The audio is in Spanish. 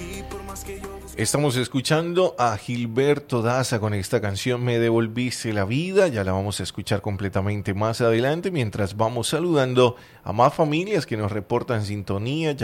Estamos escuchando a Gilberto Daza con esta canción Me devolviste la vida. Ya la vamos a escuchar completamente más adelante mientras vamos saludando a más familias que nos reportan sintonía.